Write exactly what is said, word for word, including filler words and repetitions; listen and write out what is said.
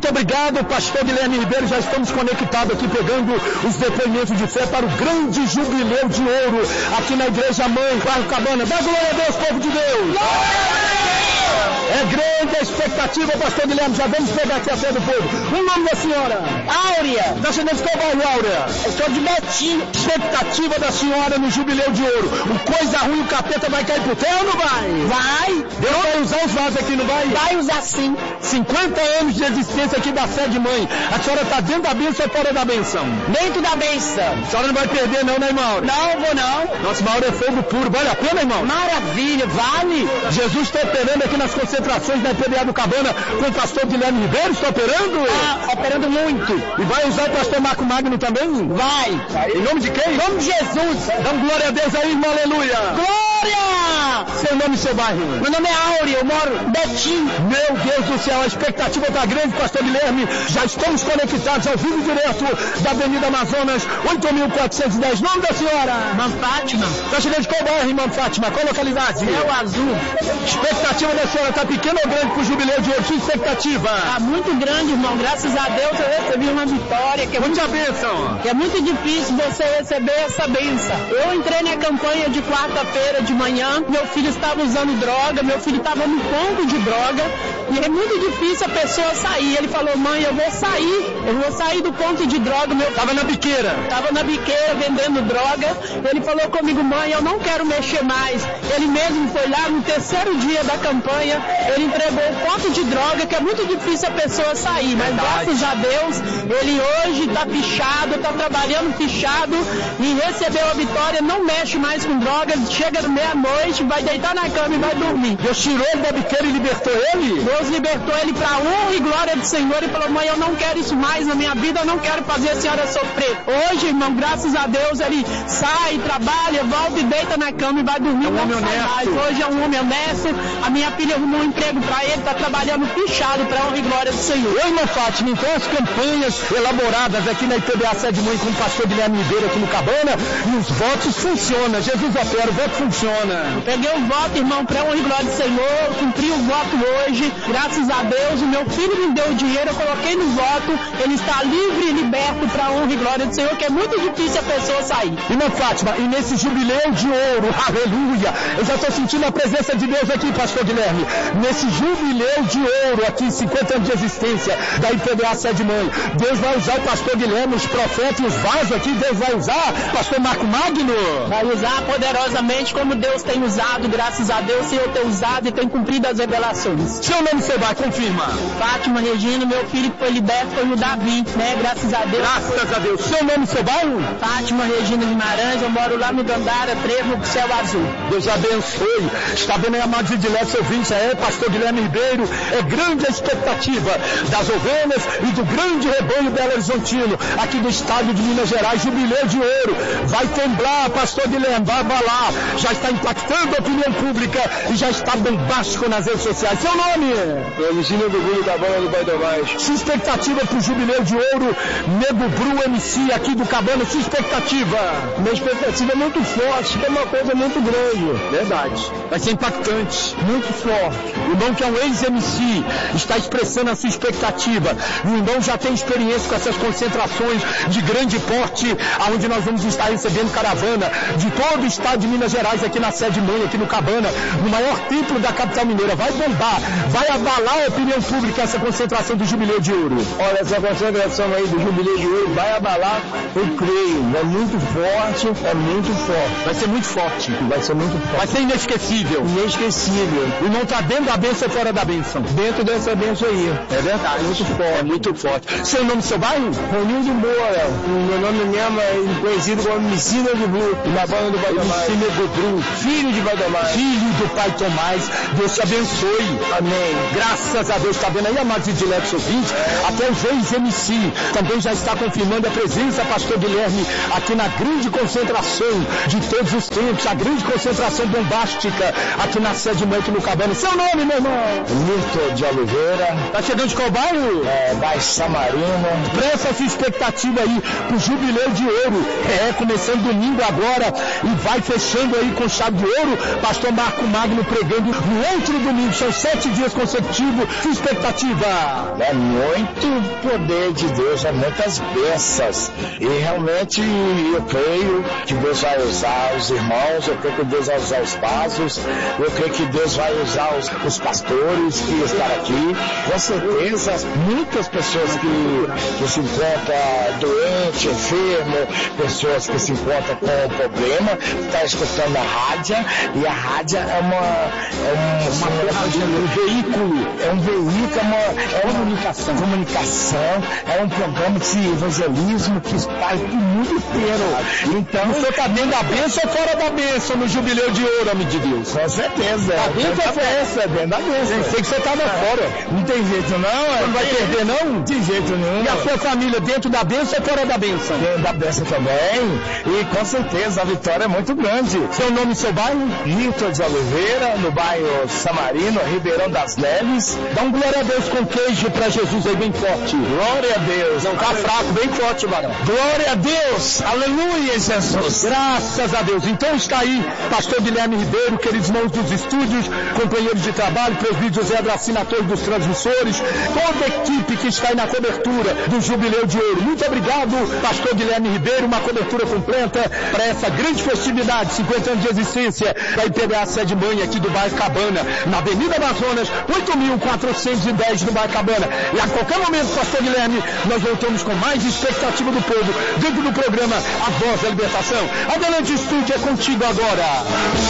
Muito obrigado, pastor Guilherme Ribeiro. Já estamos conectados aqui, pegando os depoimentos de fé para o grande jubileu de ouro aqui na Igreja Mãe, Bairro Cabana. Dá glória a Deus, povo de Deus! É grande a expectativa, pastor Guilherme. Já vamos pegar aqui a fé do povo. O nome da senhora? Áurea. Da cidade de qual bairro, Áurea? Eu sou de Betim. Expectativa da senhora no jubileu de ouro. O coisa ruim, o capeta vai cair pro terra ou não vai? Vai. Deus vai usar os vasos aqui, não vai? Vai usar sim. cinquenta anos de existência aqui da sede mãe. A senhora está dentro da bênção ou fora da bênção? Dentro da bênção. A senhora não vai perder não, né, irmão? Não, vou não. Nossa, Mauro é fogo puro. Vale a pena, irmão? Maravilha, vale. Jesus está operando aqui nas concentrações da I P B A do Cabana com o pastor Guilherme Ribeiro. Está operando? Ah, operando muito. E vai usar o pastor Marco Magno também? Vai. Em nome de quem? Em nome de Jesus. Dá glória a Deus aí, irmão. Aleluia. Glória. Seu nome e seu bairro? Meu nome é Áurea, eu moro em Betim. Meu Deus do céu, a expectativa está grande, pastor Guilherme. Já estamos conectados ao vivo direto da Avenida Amazonas, oito mil quatrocentos e dez. Nome da senhora? Irmã Fátima. Está chegando de qual bairro, irmã Fátima? Qual localidade? Céu Azul. Expectativa da senhora está pequena ou grande para o jubileu de hoje? Sua expectativa? Está muito grande, irmão. Graças a Deus eu recebi uma vitória. Que é Muita muito, bênção. Que é muito difícil você receber essa bênção. Eu entrei na campanha de quarta-feira de manhã. Meu filho estava usando droga. Meu filho estava no ponto de droga. E é muito difícil a pessoa sair. Ele falou, mãe, eu vou sair. Eu vou sair do ponto de droga. Meu Estava na biqueira. Estava na biqueira vendendo droga. Ele falou comigo, mãe, eu não quero mexer mais. Ele mesmo foi lá no terceiro dia da campanha. Ele entregou o ponto de droga, que é muito difícil a pessoa sair. Mas graças a Deus, ele hoje está fichado, está trabalhando fichado e recebeu a vitória. Não mexe mais com drogas. Chega meia-noite, vai deitar na cama e vai dormir. Deus tirou ele da biqueira e libertou ele? Deus libertou ele para a honra e glória do Senhor e falou, mãe, eu não quero isso mais na minha vida, eu não quero fazer a senhora sofrer. Hoje, irmão, graças a Deus, ele sai, trabalha, volta e deita na cama e vai dormir. É um homem honesto. Hoje é um homem honesto. A minha filha arrumou um emprego para ele, está trabalhando fichado para a honra e glória do Senhor. Oi, irmã Fátima, então as campanhas elaboradas aqui na I P B A Sede Mãe com o pastor Guilherme Ribeiro aqui no Cabana, e os votos funcionam. Jesus opera, o voto funciona. Eu peguei o voto, irmão, para a honra e glória do Senhor, cumpri o voto hoje, graças a Deus, o meu filho me deu o dinheiro, eu coloquei no voto, ele está livre e liberto para a honra e glória do Senhor, que é muito difícil a pessoa sair. Irmã Fátima, e nesse jubileu de ouro, aleluia, eu já estou sentindo a presença de Deus aqui, pastor Guilherme, nesse jubileu de ouro aqui, cinquenta anos de existência da I P B A Sede Mãe, Deus vai usar o pastor Guilherme, os profetas e os vasos aqui, Deus vai usar, pastor Marco Magno? Vai usar poderosamente como Deus tem usado, graças a Deus, Senhor tem usado e tem cumprido as revelações. Seu nome você vai, confirma. Fátima Regina, meu filho que foi liberto foi o Davi, né, graças a Deus. Graças a Deus. Seu nome seu bairro? Fátima Regina Guimarães, eu moro lá no Gandara, Trevo, Céu Azul. Deus abençoe. Está vendo aí, amados e diletos ouvintes, é pastor Guilherme Ribeiro, é grande a expectativa das ovelhas e do grande rebanho Belo Horizontino, aqui do estado de Minas Gerais, jubileu de ouro. Vai temblar, pastor Guilherme, vai abalar, já está impactando a opinião pública e já está bombástico nas redes sociais. Seu nome? Eu me ensino do Bruno Cabana do Pai Tomás. Sua expectativa para o jubileu de ouro, Nego Bru M C aqui do Cabana, sua expectativa? Minha expectativa é muito forte, é uma coisa muito grande. Verdade. Vai ser impactante, muito forte. O irmão que é um ex-M C está expressando a sua expectativa. O irmão já tem experiência com essas concentrações de grande porte, onde nós vamos estar recebendo caravana de todo o estado de Minas Gerais aqui na sede mãe, aqui no Cabana, no maior templo da capital mineira. Vai bombar, vai abalar a opinião pública essa concentração do Jubileu de Ouro. Olha, essa concentração aí do Jubileu de Ouro vai abalar, eu creio. É muito forte, é muito forte. Vai ser muito forte. Vai ser muito forte. Vai ser inesquecível. Inesquecível. O irmão está dentro da bênção ou fora da bênção? Dentro dessa bênção aí. É verdade. Muito forte. É muito forte. Seu nome, seu bairro? Ronildo Moura. O meu nome mesmo é conhecido como Messina de Bru, na banda do Pai Tomás. Messina de Bru. Filho de Pai Tomás. Filho do Pai Tomás. Deus te abençoe. Amém. Graças a Deus. Está vendo aí, amados e diletos ouvintes? Até o ex-M C também já está confirmando a presença, pastor Guilherme, aqui na grande concentração de todos os tempos, a grande concentração bombástica aqui na sede mãe aqui no Cabana. Seu nome, meu irmão? Milton de Oliveira. Tá chegando de qual bairro? É, bairro Samarino. Presta essa expectativa aí pro Jubileu de Ouro. É, começando domingo agora e vai fechando aí com chave de ouro. Pastor Marco Magno pregando no outro domingo. São sete dias consecutivos receptivo, sua expectativa? É muito poder de Deus, é muitas bênçãos. E realmente eu creio que Deus vai usar os irmãos, eu creio que Deus vai usar os vasos, eu creio que Deus vai usar os, os pastores que estão aqui. Com certeza, muitas pessoas que, que se encontram doentes, enfermos, pessoas que se encontram com problema, estão escutando a rádio, e a rádio é uma, é um, uma, um veículo, é um veículo, é uma, é uma comunicação. comunicação, é um programa de evangelismo que espalha para o mundo inteiro. Então, o senhor está dentro da bênção ou fora da bênção no Jubileu de Ouro, homem de Deus? Com certeza. Está dentro ou fora? Dentro da bênção. Eu sei que você estava fora. Não tem jeito não. Não vai perder não? De jeito nenhum. E a sua família dentro da bênção ou fora da bênção? Dentro da bênção também. E com certeza a vitória é muito grande. Seu nome e seu bairro? Nito de Oliveira, no bairro Samarino, Ribeirão das Neves. Dá um glória a Deus com queijo para Jesus aí bem forte. Glória a Deus. Não tá fraco, bem forte, varão. Glória a Deus. Aleluia, Jesus. Graças a Deus. Então está aí, pastor Guilherme Ribeiro, queridos irmãos dos estúdios, companheiros de trabalho, presbítero José Dracina, atores dos transmissores, toda a equipe que está aí na cobertura do Jubileu de Ouro. Muito obrigado, pastor Guilherme Ribeiro, uma cobertura completa para essa grande festividade, cinquenta anos de existência da I P B A Sede Mãe aqui do bairro Cabana, na Avenida Amazonas, oito mil quatrocentos e dez no bairro Cabana. E a qualquer momento, pastor Guilherme, nós voltamos com mais expectativa do povo dentro do programa A Voz da Libertação. Adelante, estúdio, é contigo agora.